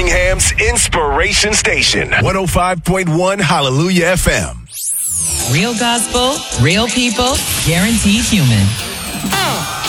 Birmingham's Inspiration Station. 105.1 Hallelujah FM. Real gospel, real people, guaranteed human.